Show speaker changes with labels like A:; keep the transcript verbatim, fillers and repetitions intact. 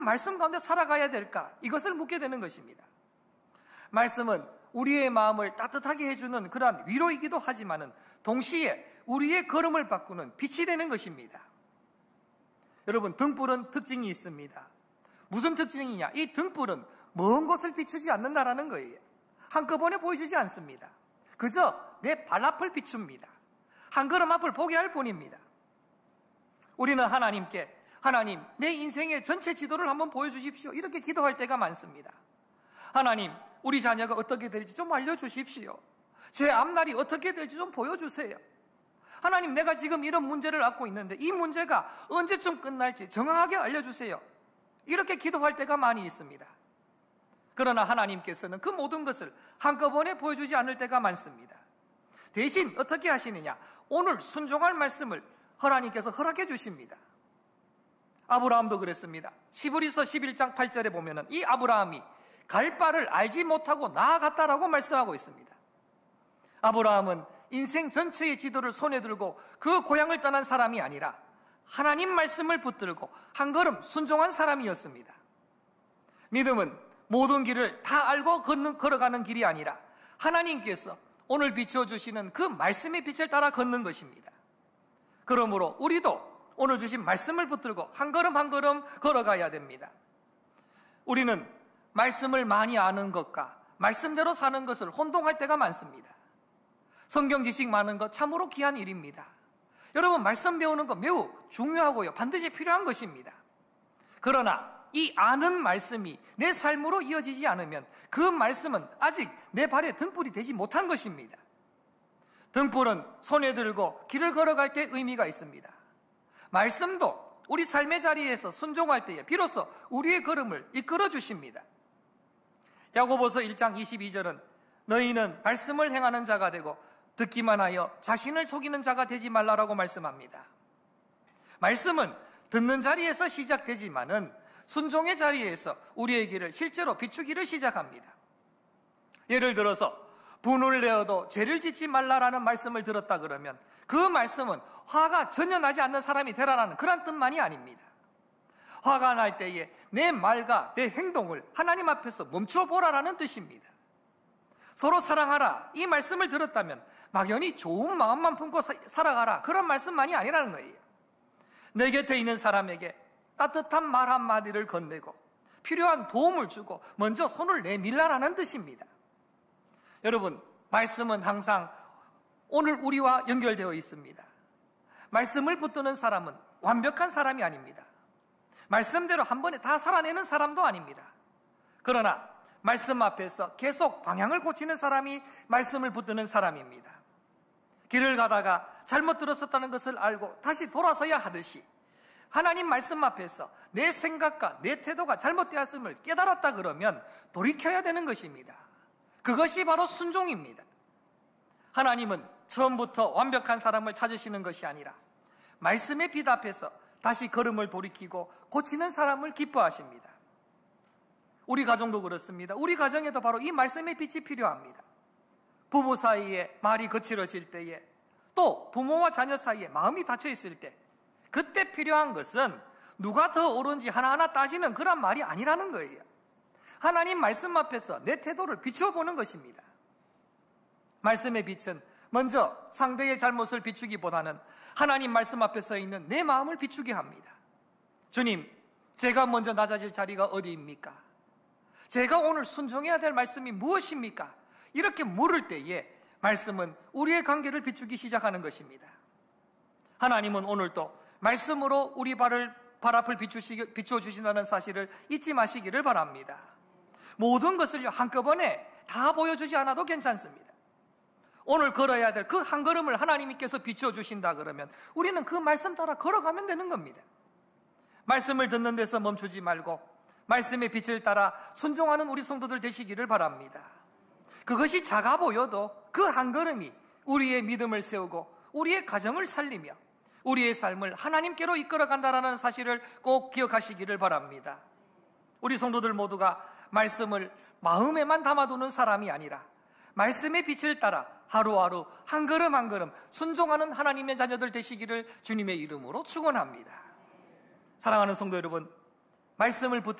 A: 말씀 가운데 살아가야 될까? 이것을 묻게 되는 것입니다. 말씀은 우리의 마음을 따뜻하게 해주는 그러한 위로이기도 하지만은 동시에 우리의 걸음을 바꾸는 빛이 되는 것입니다. 여러분, 등불은 특징이 있습니다. 무슨 특징이냐? 이 등불은 먼 곳을 비추지 않는다라는 거예요. 한꺼번에 보여주지 않습니다. 그저 내 발 앞을 비춥니다. 한 걸음 앞을 보게 할 뿐입니다. 우리는 하나님께 하나님, 내 인생의 전체 지도를 한번 보여주십시오. 이렇게 기도할 때가 많습니다. 하나님, 우리 자녀가 어떻게 될지 좀 알려주십시오. 제 앞날이 어떻게 될지 좀 보여주세요. 하나님, 내가 지금 이런 문제를 안고 있는데 이 문제가 언제쯤 끝날지 정확하게 알려주세요. 이렇게 기도할 때가 많이 있습니다. 그러나 하나님께서는 그 모든 것을 한꺼번에 보여주지 않을 때가 많습니다. 대신 어떻게 하시느냐? 오늘 순종할 말씀을 하나님께서 허락해 주십니다. 아브라함도 그랬습니다. 시브리서 십일 장 팔 절에 보면은 이 아브라함이 갈 바를 알지 못하고 나아갔다라고 말씀하고 있습니다. 아브라함은 인생 전체의 지도를 손에 들고 그 고향을 떠난 사람이 아니라 하나님 말씀을 붙들고 한 걸음 순종한 사람이었습니다. 믿음은 모든 길을 다 알고 걷는, 걸어가는 길이 아니라 하나님께서 오늘 비춰주시는 그 말씀의 빛을 따라 걷는 것입니다. 그러므로 우리도 오늘 주신 말씀을 붙들고 한 걸음 한 걸음 걸어가야 됩니다. 우리는 말씀을 많이 아는 것과 말씀대로 사는 것을 혼동할 때가 많습니다. 성경 지식 많은 것 참으로 귀한 일입니다. 여러분, 말씀 배우는 거 매우 중요하고요. 반드시 필요한 것입니다. 그러나 이 아는 말씀이 내 삶으로 이어지지 않으면 그 말씀은 아직 내 발에 등불이 되지 못한 것입니다. 등불은 손에 들고 길을 걸어갈 때 의미가 있습니다. 말씀도 우리 삶의 자리에서 순종할 때에 비로소 우리의 걸음을 이끌어 주십니다. 야고보서 일 장 이십이 절은 너희는 말씀을 행하는 자가 되고 듣기만 하여 자신을 속이는 자가 되지 말라라고 말씀합니다. 말씀은 듣는 자리에서 시작되지만은 순종의 자리에서 우리의 길을 실제로 비추기를 시작합니다. 예를 들어서 분을 내어도 죄를 짓지 말라라는 말씀을 들었다 그러면 그 말씀은 화가 전혀 나지 않는 사람이 되라라는 그런 뜻만이 아닙니다. 화가 날 때에 내 말과 내 행동을 하나님 앞에서 멈춰 보라라는 뜻입니다. 서로 사랑하라, 이 말씀을 들었다면 막연히 좋은 마음만 품고 사, 살아가라, 그런 말씀만이 아니라는 거예요. 내 곁에 있는 사람에게 따뜻한 말 한마디를 건네고 필요한 도움을 주고 먼저 손을 내밀라라는 뜻입니다. 여러분, 말씀은 항상 오늘 우리와 연결되어 있습니다. 말씀을 붙드는 사람은 완벽한 사람이 아닙니다. 말씀대로 한 번에 다 살아내는 사람도 아닙니다. 그러나 말씀 앞에서 계속 방향을 고치는 사람이 말씀을 붙드는 사람입니다. 길을 가다가 잘못 들었었다는 것을 알고 다시 돌아서야 하듯이 하나님 말씀 앞에서 내 생각과 내 태도가 잘못되었음을 깨달았다 그러면 돌이켜야 되는 것입니다. 그것이 바로 순종입니다. 하나님은 처음부터 완벽한 사람을 찾으시는 것이 아니라 말씀의 빛 앞에서 다시 걸음을 돌이키고 고치는 사람을 기뻐하십니다. 우리 가정도 그렇습니다. 우리 가정에도 바로 이 말씀의 빛이 필요합니다. 부부 사이에 말이 거칠어질 때에 또 부모와 자녀 사이에 마음이 닫혀 있을 때 그때 필요한 것은 누가 더 옳은지 하나하나 따지는 그런 말이 아니라는 거예요. 하나님 말씀 앞에서 내 태도를 비추어보는 것입니다. 말씀의 빛은 먼저 상대의 잘못을 비추기보다는 하나님 말씀 앞에 서 있는 내 마음을 비추게 합니다. 주님, 제가 먼저 낮아질 자리가 어디입니까? 제가 오늘 순종해야 될 말씀이 무엇입니까? 이렇게 물을 때에 말씀은 우리의 관계를 비추기 시작하는 것입니다. 하나님은 오늘도 말씀으로 우리 발을, 발 앞을 비추시, 비춰주신다는 사실을 잊지 마시기를 바랍니다. 모든 것을 한꺼번에 다 보여주지 않아도 괜찮습니다. 오늘 걸어야 될 그 한 걸음을 하나님께서 비춰주신다 그러면 우리는 그 말씀 따라 걸어가면 되는 겁니다. 말씀을 듣는 데서 멈추지 말고 말씀의 빛을 따라 순종하는 우리 성도들 되시기를 바랍니다. 그것이 작아 보여도 그 한 걸음이 우리의 믿음을 세우고 우리의 가정을 살리며 우리의 삶을 하나님께로 이끌어간다는 사실을 꼭 기억하시기를 바랍니다. 우리 성도들 모두가 말씀을 마음에만 담아두는 사람이 아니라 말씀의 빛을 따라 하루하루 한 걸음 한 걸음 순종하는 하나님의 자녀들 되시기를 주님의 이름으로 축원합니다. 사랑하는 성도 여러분, 말씀을